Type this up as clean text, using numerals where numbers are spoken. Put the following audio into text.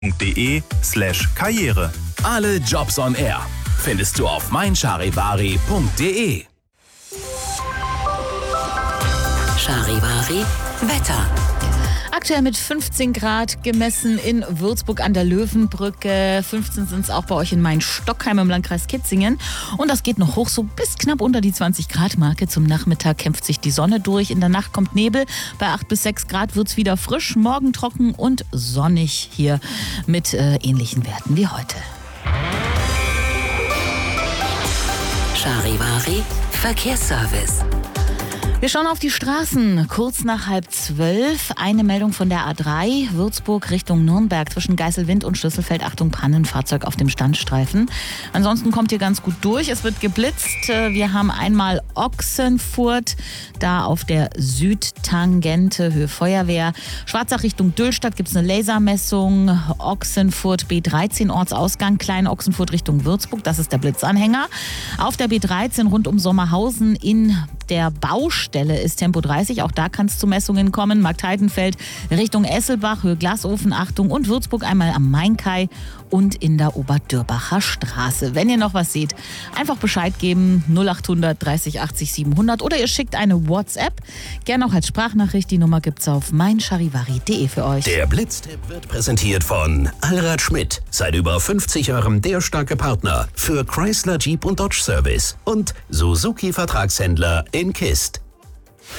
charivari.de/karriere. Alle Jobs on Air findest du auf meincharivari.de. Charivari Wetter. Aktuell mit 15 Grad gemessen in Würzburg an der Löwenbrücke. 15 sind es auch bei euch in Main-Stockheim im Landkreis Kitzingen. Und das geht noch hoch, so bis knapp unter die 20-Grad-Marke. Zum Nachmittag kämpft sich die Sonne durch. In der Nacht kommt Nebel. Bei 8 bis 6 Grad wird es wieder frisch. Morgen trocken und sonnig hier mit ähnlichen Werten wie heute. Charivari Verkehrsservice. Wir schauen auf die Straßen. Kurz nach 11:30 eine Meldung von der A3, Würzburg Richtung Nürnberg zwischen Geiselwind und Schlüsselfeld. Achtung, Pannenfahrzeug auf dem Standstreifen. Ansonsten kommt ihr ganz gut durch. Es wird geblitzt. Wir haben einmal Ochsenfurt, da auf der Südtangente, Höhe Feuerwehr. Schwarzach Richtung Döhlstadt gibt es eine Lasermessung. Ochsenfurt B13 Ortsausgang, Klein Ochsenfurt Richtung Würzburg. Das ist der Blitzanhänger. Auf der B13 rund um Sommerhausen in der Baustelle ist Tempo 30, auch da kann es zu Messungen kommen. Marktheidenfeld Richtung Esselbach, Höhe Glasofen, Achtung, und Würzburg einmal am Mainkai und in der Oberdürbacher Straße. Wenn ihr noch was seht, einfach Bescheid geben, 0800 30 80 700 oder ihr schickt eine WhatsApp, gerne auch als Sprachnachricht. Die Nummer gibt's auf meincharivari.de für euch. Der Blitztipp wird präsentiert von Allrad Schmidt. Seit über 50 Jahren der starke Partner für Chrysler, Jeep und Dodge Service und Suzuki Vertragshändler in Kist.